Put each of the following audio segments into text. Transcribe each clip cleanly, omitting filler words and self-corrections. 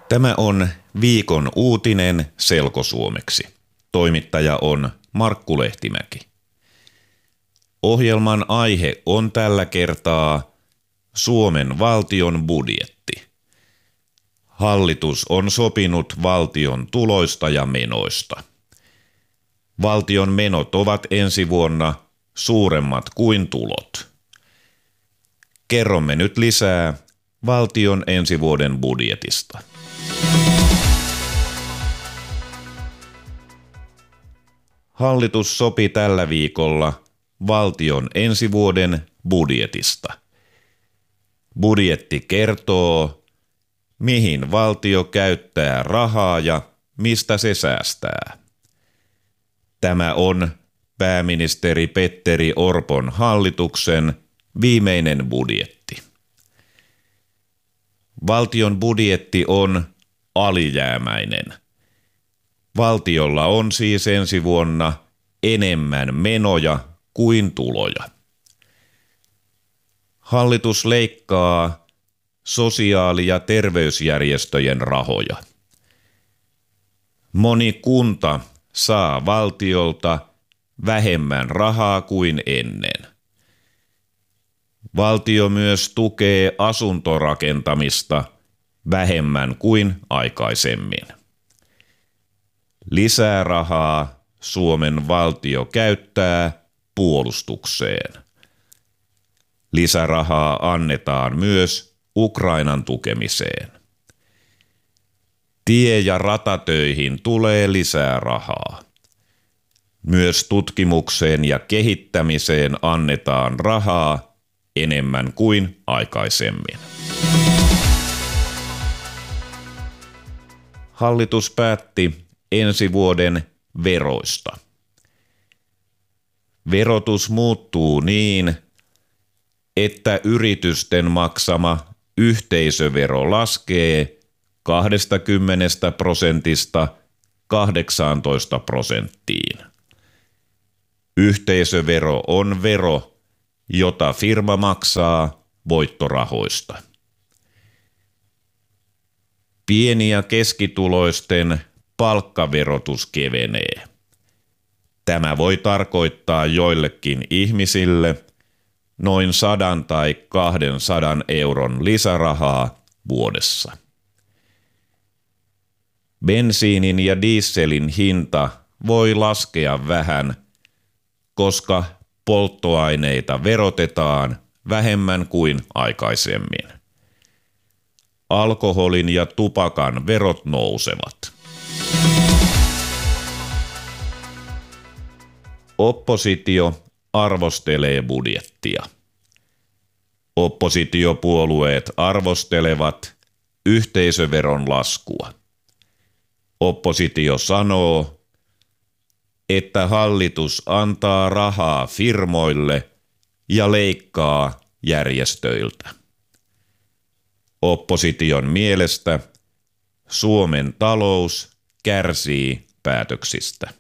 Tämä on viikon uutinen selkosuomeksi. Toimittaja on Markku Lehtimäki. Ohjelman aihe on tällä kertaa Suomen valtion budjetti. Hallitus on sopinut valtion tuloista ja menoista. Valtion menot ovat ensi vuonna suuremmat kuin tulot. Kerromme nyt lisää valtion ensi vuoden budjetista. Hallitus sopi tällä viikolla valtion ensi vuoden budjetista. Budjetti kertoo, mihin valtio käyttää rahaa ja mistä se säästää. Tämä on pääministeri Petteri Orpon hallituksen viimeinen budjetti. Valtion budjetti on alijäämäinen. Valtiolla on siis ensi vuonna enemmän menoja kuin tuloja. Hallitus leikkaa sosiaali- ja terveysjärjestöjen rahoja. Moni kunta saa valtiolta vähemmän rahaa kuin ennen. Valtio myös tukee asuntorakentamista vähemmän kuin aikaisemmin. Lisää rahaa Suomen valtio käyttää puolustukseen. Lisärahaa annetaan myös Ukrainan tukemiseen. Tie- ja ratatöihin tulee lisää rahaa. Myös tutkimukseen ja kehittämiseen annetaan rahaa enemmän kuin aikaisemmin. Hallitus päätti ensi vuoden veroista. Verotus muuttuu niin, että yritysten maksama yhteisövero laskee 20% 18%. Yhteisövero on vero, jota firma maksaa voittorahoista. Pieni- ja keskituloisten palkkaverotus kevenee. Tämä voi tarkoittaa joillekin ihmisille noin 100 tai 200 euron lisärahaa vuodessa. Bensiinin ja dieselin hinta voi laskea vähän, koska polttoaineita verotetaan vähemmän kuin aikaisemmin. Alkoholin ja tupakan verot nousevat. Oppositio arvostelee budjettia. Oppositiopuolueet arvostelevat yhteisöveron laskua. Oppositio sanoo, että hallitus antaa rahaa firmoille ja leikkaa järjestöiltä. Opposition mielestä Suomen talous kärsii päätöksistä.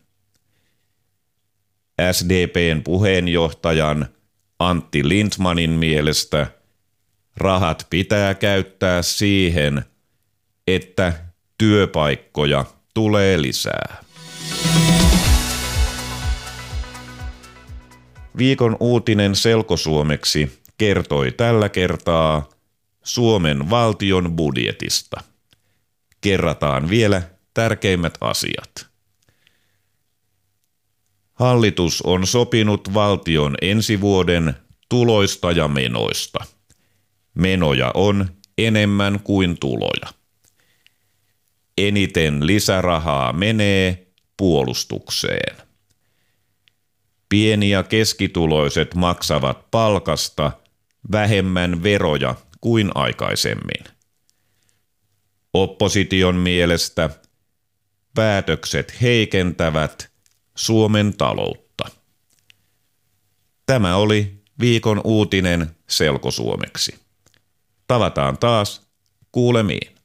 SDP:n puheenjohtajan Antti Lindtmanin mielestä rahat pitää käyttää siihen, että työpaikkoja tulee lisää. Viikon uutinen selkosuomeksi kertoi tällä kertaa Suomen valtion budjetista. Kerrataan vielä tärkeimmät asiat. Hallitus on sopinut valtion ensi vuoden tuloista ja menoista. Menoja on enemmän kuin tuloja. Eniten lisärahaa menee puolustukseen. Pieni- ja keskituloiset maksavat palkasta vähemmän veroja kuin aikaisemmin. Opposition mielestä päätökset heikentävät Suomen taloutta. Tämä oli viikon uutinen selkosuomeksi. Tavataan taas kuulemiin.